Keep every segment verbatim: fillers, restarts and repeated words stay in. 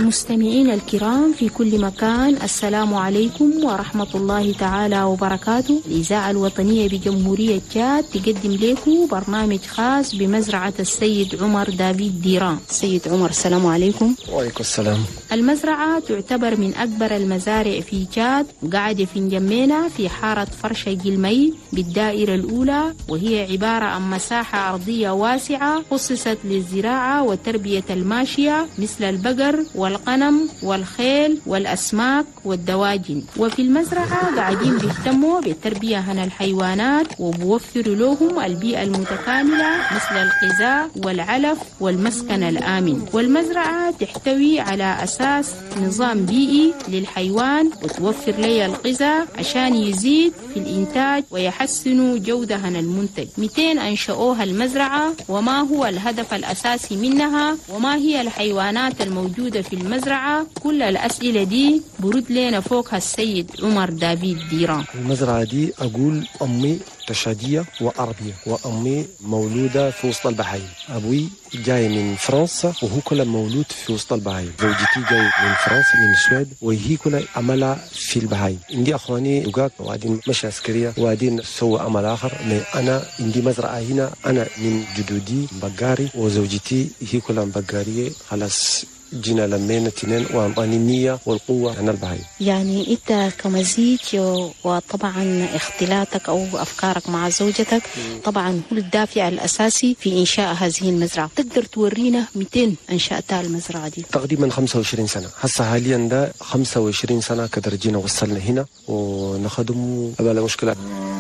المستمعين الكرام في كل مكان، السلام عليكم ورحمة الله تعالى وبركاته. الإذاعة الوطنية بجمهورية تشاد تقدم لكم برنامج خاص بمزرعة السيد عمر دافيد ديران. السيد عمر، السلام عليكم. وعليكم السلام. المزرعة تعتبر من أكبر المزارع في تشاد، وقاعدة في نجمينا في حارة فرشة جلمي بالدائرة الأولى، وهي عبارة عن مساحة أرضية واسعة خصصت للزراعة وتربية الماشية مثل البقر والغنم والخيل والأسماك والدواجن. وفي المزرعة قاعدين بيهتموا بالتربية عن الحيوانات وبوفروا لهم البيئة المتكاملة مثل الغذاء والعلف والمسكن الآمن. والمزرعة تحتوي على أساس نظام بيئي للحيوان وتوفر لي الغذاء عشان يزيد في الإنتاج ويحسنوا جودة عن المنتج. مئتين أنشأوها المزرعة، وما هو الهدف الأساسي منها، وما هي الحيوانات الموجودة في المزرعة؟ كل الأسئلة دي برد لنا فوقها السيد عمر دافيد ديران. المزرعة دي أقول أمي تشادية وعربية، وأمي مولودة في وسط البحايم. أبوي جاي من فرنسا وهو كله مولود في وسط البحايم. زوجتي جاي من فرنسا من السويد وهي كلها عملها في البحايم. عندي أخواني دقاق وقاعدين مش عسكرية وقاعدين سووا عمل آخر. أنا عندي مزرعة هنا، أنا من جدودي بقاري وزوجتي هي كلها بقارية. خلاص جينا لمينا تنين وأعطاني النية والقوة عن البهايم. يعني أنت كمزيج وطبعا اختلاطك أو أفكارك مع زوجتك طبعا هو الدافع الأساسي في إنشاء هذه المزرعة. تقدر تورينا مئتين أنشأتها المزرعة دي؟ تقريبا خمسة وعشرين سنة هسه حاليا، ده خمسة وعشرين سنة كدر جينا وصلنا هنا ونخدم بلا مشكلة.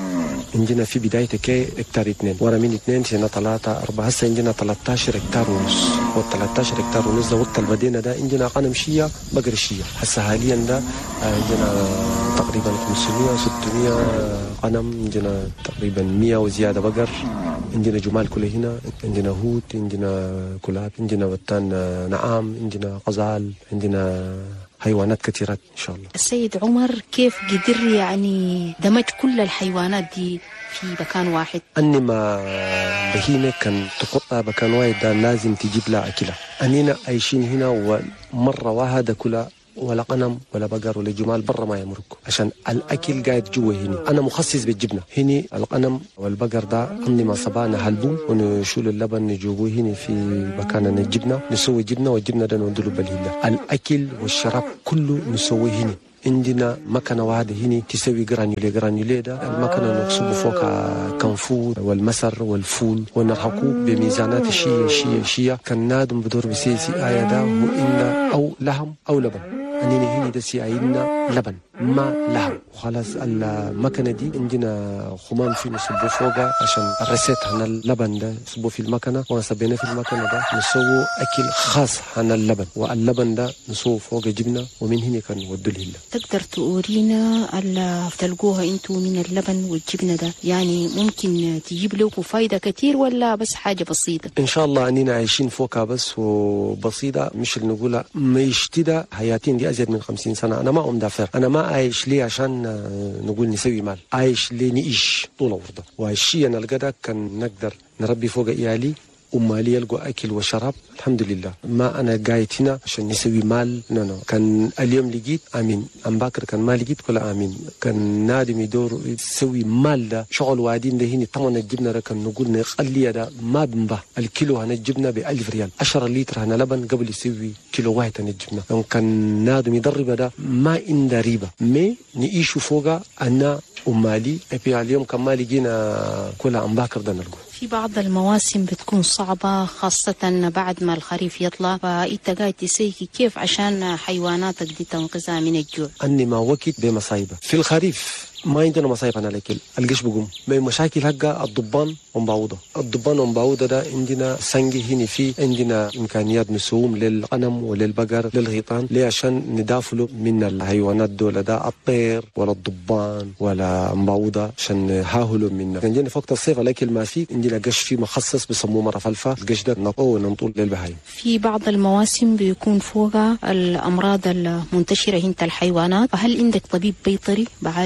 عندنا في بداية كي هكتار اثنين، ورا من اثنين سنة ثلاثة أربعة، هسه عندنا ثلاثة عشر هكتار ونص، وال13 هكتار ونص ده وقت البدينا ده عندنا غنم شية بقر شية. هسه حاليا ده عندنا تقريبا خمسمية ستمية غنم، عندنا تقريبا مية وزيادة بقر، عندنا جمال كله هنا، عندنا هوت، عندنا كلاب، عندنا وتان نعام، عندنا غزال، عندنا حيوانات كثيرات إن شاء الله. السيد عمر، كيف قدر يعني دمج كل الحيوانات دي في مكان واحد؟ أني ما بهيمة كان تقطع مكان واحد ده لازم تجيب لها أكلها. أنينا عايشين هنا ومرة واحدة كلها ولا غنم ولا بقر ولا جمال برا ما يمركوا عشان الأكل قاعد جوا هنا. أنا مخصص بالجبنة هنا، الغنم والبقر ده عندي ما صبانا حلبهم ونشول اللبن نجيبوه هنا في مكاننا الجبنة، نسوي جبنة والجبنة ده ندلو بالهلة. الأكل والشراب كله نسوي هنا. عندنا مكنة واحدة هنا تسوي جرانيولي. جرانيولي ده المكنة نصب فوق كنفور والمسر والفول ونرحقه بميزانات شيء شيء شيء. كان نادم بدور بسيسي آية ده وإن أو لحم أو لبن. أنينا هنا ده سيعيدنا لبن ما لحم. وخلاص المكنة دي عندنا خمام في نصبه فوقها عشان الرسيت عن اللبن ده نصبه في المكنة، ونصبينا في المكنة ده نسوي أكل خاص عن اللبن، واللبن ده نسوي فوق جبنة، ومن هنا كان ودوا الهلة. تقدر تورينا اللي تلقوها انتوا من اللبن والجبنة ده؟ يعني ممكن تجيب لكم فايدة كتير ولا بس حاجة بسيطة؟ إن شاء الله أنينا عايشين فوقها بس وبسيطة، مش اللي نقولها ميشتدة. حياتين دي أزيد من خمسين سنة. أنا ما أم دافر، أنا ما عايش ليه عشان نقول نسوي مال، عايش ليه نعيش طول عمرنا. وعيشي أنا القدر كان نقدر نربي فوق إيالي ومالي يلقوا أكل وشراب الحمد لله. ما أنا قايد هنا عشان نسوي مال، نو نو. كان اليوم لقيت آمين، أم باكر كان ما لقيت كل آمين. كان نادم يدور يسوي مال ده شغل وادين ده هنا. طبعا الجبنة ده كان نقول نقلية ده ما بنبه. الكيلو هنا الجبنة بألف ريال، عشرة لتر هنا لبن قبل يسوي كيلو واحد هنا الجبنة. كان نادم يدرب ده ما إن ريبة مي نعيشوا فوقها. أنا ومالي أبي اليوم كان ما لقينا كل أم باكر ده نلقوه. في بعض المواسم بتكون صعبة خاصة بعد ما الخريف يطلع، فأنت قاعد تسيكي كيف عشان حيواناتك دي تنقذها من الجوع؟ أني ما وقت بمصايبة في الخريف ما عندنا مصايب أنا لكن القش بقوم بمشاكل حقا الضبان ومبعوضة. الضبان ومبعوضة ده عندنا سنجي هنا، فيه عندنا إمكانيات نسوم للغنم وللبقر للغيطان ليه عشان ندافلوا من الحيوانات دول، ده الطير ولا الضبان ولا مبعوضة عشان نحاولوا منه. عندنا في وقت الصيف لكن ما في عندنا قش فيه مخصص بسموه مرة فلفة. القش ده نطوه وننطول للبهايم. في بعض المواسم بيكون فوقها الأمراض المنتشرة هنا الحيوانات، فهل عندك طبيب بيطري بعالج لك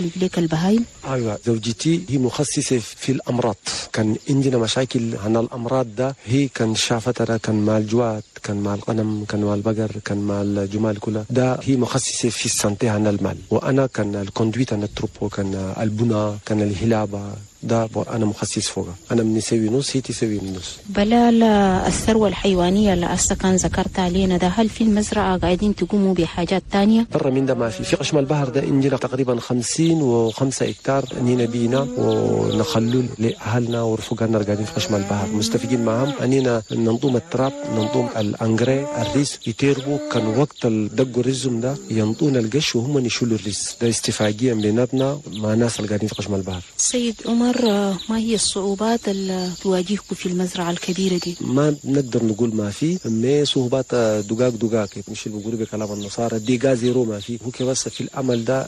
البهايم؟ ايوه، زوجتي هي مخصصه في الامراض. كان عندنا مشاكل عن الامراض ده، هي كان شافتها، كان مع الجواد، كان مع الغنم، كان مع البقر، كان مع الجمال كلها. ده هي مخصصه في السنتي عن المال، وانا كان الكوندويت عن التروبو، كان البناء، كان الهلابه، ده انا مخصص فوقها. انا بنسوي نص، هي تسوي نص. بلا الثروه الحيوانيه اللي هسه كان ذكرت علينا ده، هل في المزرعه قاعدين تقوموا بحاجات تانية؟ برا من ده ما في. في قشم البحر ده عندنا تقريبا خمسين وخمسة هكتار انينا بينا ونخلوا لاهلنا ورفقنا قاعدين في قشم البحر مستفيدين معهم. انينا ننظم التراب، ننظم الانجري، الريس يتربوا. كان وقت الدق الرزم ده ينطون القش وهم يشيلوا الريس. ده استفاقيا بيناتنا مع الناس اللي قاعدين في قشم البحر. سيد عمر، ما هي الصعوبات اللي تواجهكم في المزرعة الكبيرة دي؟ ما نقدر نقول ما في، ما صعوبات دقاق دقاق مش اللي بيقولوا بكلام النصارى دقيقة زيرو ما في. هو بس في الأمل ده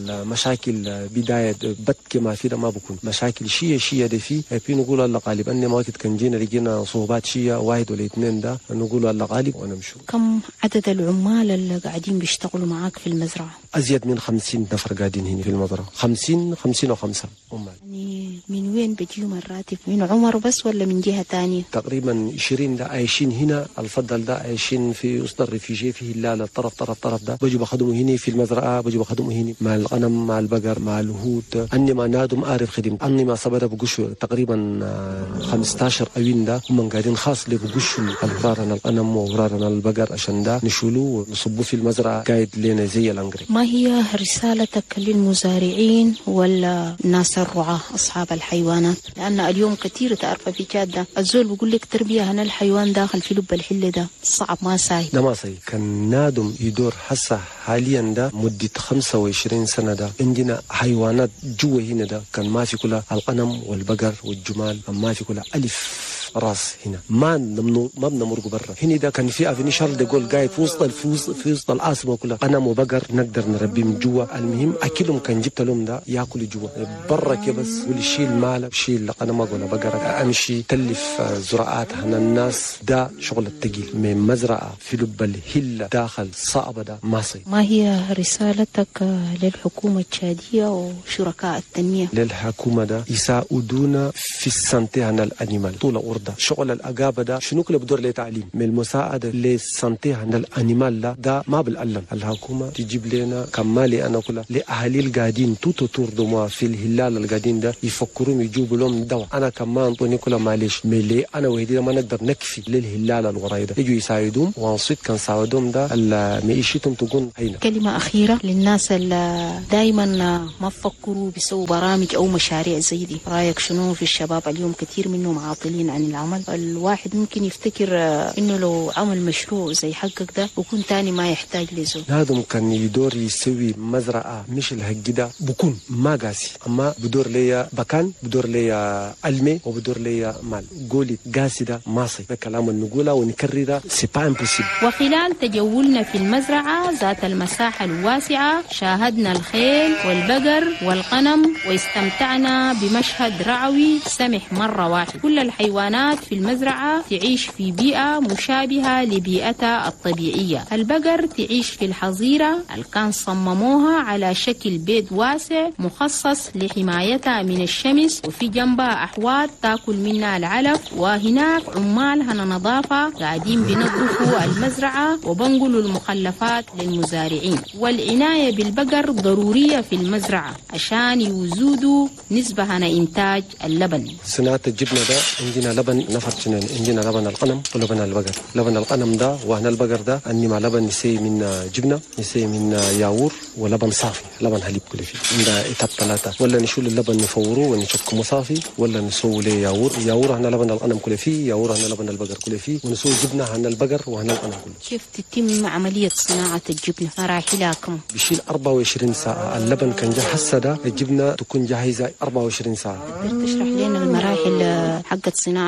المشاكل بداية بتك ما في، ده ما بكون مشاكل شيء شيء ده في. في نقول الله غالب. أني ما وقت كان جينا لقينا صعوبات شيء واحد ولا اثنين، ده نقول الله غالب ونمشوا. كم عدد العمال اللي قاعدين بيشتغلوا معاك في المزرعة؟ أزيد من خمسين نفر قاعدين هنا في المزرعة. خمسين خمسين وخمسة عمال. يعني من وين بيجيهم الراتب؟ من عمر بس ولا من جهة تانية؟ تقريبا عشرين ده عايشين هنا. الفضل ده عايشين في وسط الريفيجي في هلال الطرف طرف طرف ده، بيجوا بخدموا هنا في المزرعة، بيجوا بخدموا هنا مع الغنم، مع البقر، مع الهود. أني ما نادم أعرف خدمت. أني ما صبر بقشوا تقريبا خمستاشر أوين ده هم قاعدين خاص لي بقشوا الغرارنا الغنم وغرارنا البقر عشان ده نشولوه ونصبوه في المزرعة قايد لنا زي الأنجري. ما هي رسالتك للمزارعين ولا الناس الرعاة أصحاب الحيوانات؟ لأن اليوم كثير تعرف في جادة الزول بيقول لك تربية هنا الحيوان داخل في لب الحلة ده صعب، ما ساي. ده ما ساي. كان نادم يدور حسه حاليا ده مدة خمسة وعشرين سنة ده عندنا حيوانات جوا هنا ده كان ما في كلها الغنم والبقر والجمال، ما في كلها ألف راس هنا. ما نمنو ما بنمرق برا. هنا ده كان في افني شارل دي جول قاعد في وسط الفوز في وسط العاصمه كلها. غنم وبقر نقدر نربيه من جوا. المهم اكلهم كان جبت لهم ده ياكل جوا برا كده بس، واللي يشيل مالك شيل غنم ولا بقره امشي تلف زراعات هنا الناس. ده شغل الثقيل من مزرعه في لب الهله داخل صعبه ده ما صي. ما هي رسالتك للحكومه التشاديه وشركاء التنميه؟ للحكومه ده يساعدونا في السنتي عن الانيمال طول ورده. شغل الأقابة ده شنو كله بدور له تعليم من المساعدة للسنتي عند الأنيمال ده, ده ما بالألم. الحكومة تجيب لنا كمالي أنا كلها لأهالي القاعدين توتو توردوا في الهلال القاعدين ده يفكرون يجيبوا لهم دواء. أنا كمان طوني كلها معلش ملي أنا وهدي ما نقدر نكفي للهلال الوراي ده يجوا يساعدون وانصيت كان ساعدهم ده المعيشتهم تكون هينا. كلمة أخيرة للناس اللي دايما ما فكروا بيسووا برامج أو مشاريع زي دي، رأيك شنو في الشباب اليوم؟ كثير منهم عاطلين عن العمل. الواحد ممكن يفتكر انه لو عمل مشروع زي حقك ده وكون تاني ما يحتاج لزول. لازم كان يدور يسوي مزرعة مش الهجي ده بكون ما قاسي، اما بدور ليا بكان، بدور ليا المي، وبدور ليا مال. قولي قاسي ده ما صي. كلام نقوله ونكرره سي با امبوسيبل. وخلال تجولنا في المزرعة ذات المساحة الواسعة شاهدنا الخيل والبقر والغنم واستمتعنا بمشهد رعوي سمح مرة واحد. كل الحيوانات في المزرعة تعيش في بيئة مشابهة لبيئتها الطبيعية. البقر تعيش في الحظيرة اللي كان صمموها على شكل بيت واسع مخصص لحمايتها من الشمس، وفي جنبها أحواض تاكل منها العلف، وهناك عمال هنا نظافة قاعدين بينظفوا المزرعة وبنقلوا المخلفات للمزارعين. والعناية بالبقر ضرورية في المزرعة عشان يزودوا نسبة هنا إنتاج اللبن. صناعة الجبنة ده عندنا لبن نفر سنين، عندنا لبن الغنم ولبن البقر. لبن الغنم ده وهنا البقر ده أني مع لبن نسي من جبنة، نسي من ياور ولبن صافي، لبن حليب كله فيه. عندنا إتاب ثلاثة، ولا نشيل اللبن نفوره ونشكمه صافي، ولا نسوي له ياور. ياور هنا لبن الغنم كله فيه، ياور هنا لبن البقر كله فيه، ونسوي جبنة هنا البقر وهنا الغنم كله. كيف تتم عملية صناعة الجبنة؟ مراحلها كم؟ بيشيل أربعة وعشرين ساعة. اللبن كان جاهز هسه ده الجبنة تكون جاهزة أربعة وعشرين ساعة. تقدر تشرح لنا المراحل حقت صناعة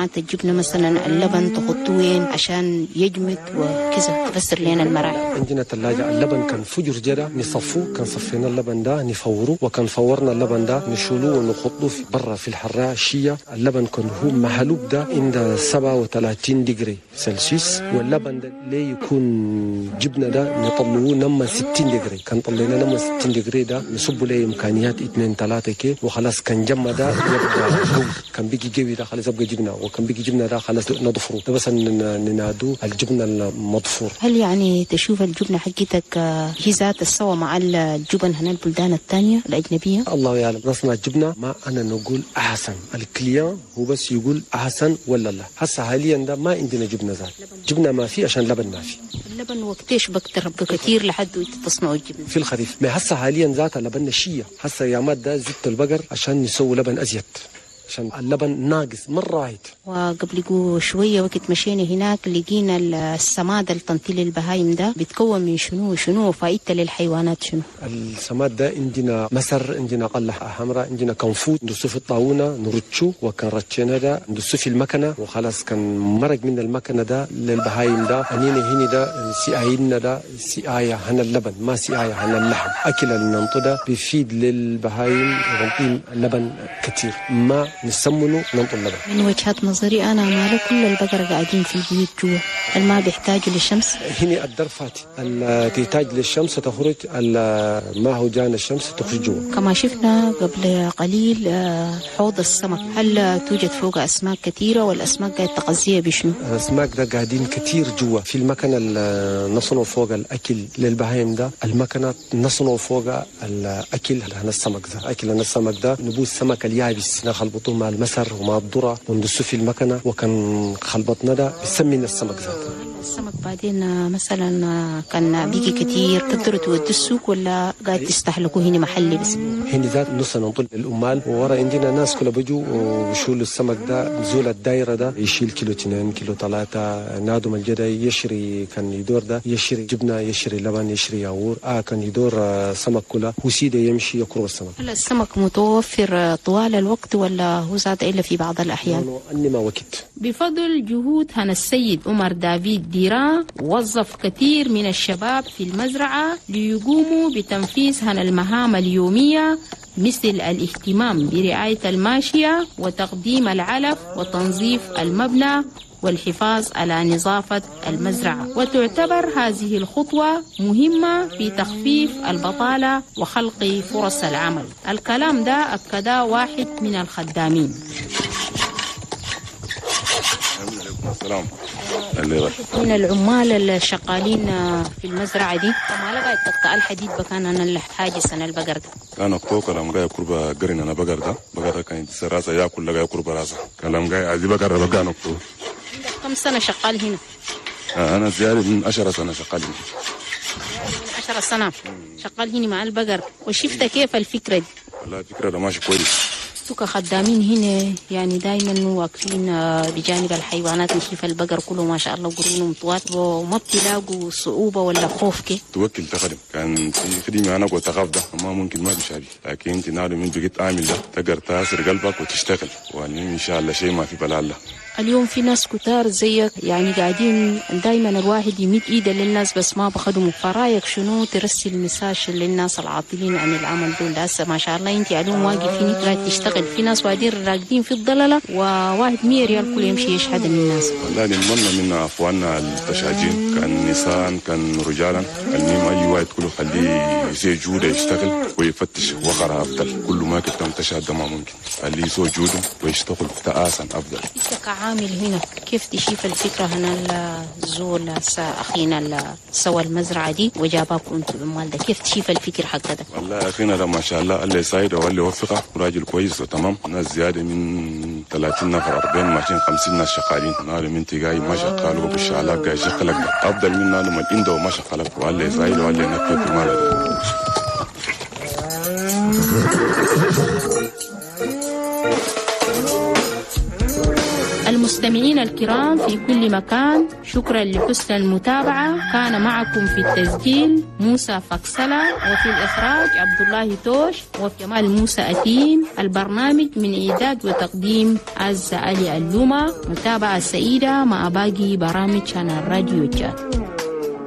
مكونات الجبنة مثلا اللبن تحطوه وين عشان يجمد وكذا، تفسر لنا المراحل. عندنا ثلاجة اللبن كان فجر جدا نصفوه، كان صفينا اللبن ده نفوره، وكان فورنا اللبن ده نشيلوه ونحطوه في برا في الحراء شية. اللبن كان هو محلوب ده عند سبعة وثلاثين درجة سلسيوس، واللبن ده ليه يكون جبنة ده نطلعوه نما ستين درجة. كان طلعنا نما ستين درجة ده نصبوا له إمكانيات اثنين ثلاثة كي وخلاص كان جمع ده يبقى قوي. كان بيجي قوي ده خلاص يبقى جبنة، وكان بيجي جبنة ده خلاص نضفره ده بس ننادوه الجبنة المضفور. هل يعني تشوف الجبنة حقتك هي ذات السوا مع الجبن هنا البلدان الثانية الأجنبية؟ الله يعلم. نصنع الجبنة ما أنا نقول أحسن، الكليان هو بس يقول أحسن ولا لا. هسه حاليا ده ما عندنا جبنة ذات، جبنة ما في عشان لبن ما في. اللبن وقتيش بكتر كثير لحد تصنعوا الجبنة؟ في الخريف. ما هسه حاليا ذات لبن شية. هسه يا ماد ده زبط البقر عشان يسوي لبن أزيد، عشان اللبن ناقص مرة واحد. وقبل شوية وقت مشينا هناك لقينا السماد التنطيل البهايم ده بيتكون من شنو شنو وفائدته للحيوانات شنو؟ السماد ده عندنا مسر، عندنا قلة حمراء، عندنا كنفوت ندسه في الطاونة نرتشه، وكان رتشنا ده ندسه في المكنة وخلاص كان مرق من المكنة ده للبهايم ده. أنينا هنا ده سقاينا ده سقاية هنا اللبن ما سقاية هنا اللحم. أكل الننطو ده بيفيد للبهايم ويعطيهم اللبن كتير، ما نسمنه ننطو اللبن. من وجهة نظري أنا ماله كل البقر قاعدين في البيوت جوا، ما بيحتاجوا للشمس. هنا الدرفات اللي تحتاج للشمس تخرج، ما هو جانا الشمس تخرج جوا. كما شفنا قبل قليل حوض السمك، هل توجد فوق أسماك كثيرة والأسماك قاعد تغذيها بشنو؟ الأسماك ده قاعدين كثير جوا في المكنة اللي نصنعوا فوق الأكل للبهايم ده. المكنة نصنعوا فوق الأكل هنا السمك ده، أكل هنا السمك ده نبوس السمك اليابس نخلبطه مع المسر ومع الذرة وندسه في المكنة، وكان خلبطنا ده بسمينا السمك ذاته. السمك بعدين مثلا كان بيجي كتير تقدروا تودوا السوق ولا قاعد تستهلكوا هنا محلي بس؟ هنا ذات نص ننطل الأمال، وورا عندنا ناس كلها بيجوا ويشيلوا السمك ده نزول الدايرة ده يشيل كيلو اثنين كيلو ثلاثة. نادم الجدا يشري كان يدور ده يشري جبنة يشري لبن يشري ياور. آه كان يدور سمك كله وسيده يمشي يقرب السمك. هل السمك متوفر طوال الوقت ولا هو زاد إلا في بعض الأحيان؟ أني ما وقت. بفضل جهود هنا السيد عمر دافيد ديران وظف كثير من الشباب في المزرعة ليقوموا بتنفيذ هنا المهام اليومية مثل الاهتمام برعاية الماشية وتقديم العلف وتنظيف المبنى والحفاظ على نظافة المزرعة. وتعتبر هذه الخطوة مهمة في تخفيف البطالة وخلق فرص العمل. الكلام ده أكده واحد من الخدامين. السلام. من العمال الشغالين في المزرعة دي ما لقى تقطع الحديد بكان أنا اللي حاجس أنا البقر ده. أنا كوكا لما جاي كربا قرن أنا بقر ده بقر ده كان سراسة يأكل لقى كربا راسه كلام جاي عزي بقر بقى نكتو. كم سنة شغال هنا؟ أنا زيادة من عشرة سنة شغال هنا. عشرة سنة شغال هنا مع البقر. وشفت كيف الفكرة دي؟ والله الفكرة ده ماشي كويس. كخدامين هنا يعني دايما واقفين بجانب الحيوانات، نشوف البقر كله ما شاء الله قرونهم طوال وما بتلاقوا صعوبة ولا خوف كي توكل تخدم. كان في خدمة أنا قلت أخاف ده ما ممكن ما بيشابه، لكن أنت نادم من بقيت عامل ده تقدر تأثر قلبك وتشتغل وإن شاء الله شيء ما في بلا الله. اليوم في ناس كتار زيك يعني قاعدين دايما الواحد يمد ايده للناس بس ما بخدموا، فرايك شنو ترسل مساج للناس العاطلين عن العمل دول؟ هسه ما شاء الله انت اليوم واقفين قاعد تشتغل، في ناس قاعدين راقدين في الضلله وواحد مية ريال كل يمشي يشحد من الناس. والله نتمنى من اخواننا التشاجين كان نساء كان رجالا المهم اي واحد كله خليه يسوي جوده يشتغل ويفتش وقرا افضل، كل ما كنت تشهد ما ممكن خليه يسوي جوده ويشتغل تاسا افضل. عامل هنا كيف تشوف الفكرة هنا الزول أخينا سوى المزرعة دي وجاباكم انتم العمال ده، كيف تشوف الفكرة حق ده؟ والله أخينا ده ما شاء الله الله يساعده والله يوفقه، راجل كويس وتمام. ناس زيادة من ثلاثين نفر أربعين ماشيين خمسين ناس شغالين. نار من تجاي ما شغال وبالشعلاق جاي شغلك أفضل منا لما الإنده وما شغلك والله يساعده والله ينكت في ماله. مستمعين الكرام في كل مكان، شكرا لحسن المتابعة. كان معكم في التسجيل موسى فكسلة، وفي الإخراج عبد الله توش وجمال موسى أتين. البرنامج من إعداد وتقديم عزة علي اللومة. متابعة سعيدة مع باقي برامج عن الراديو جات.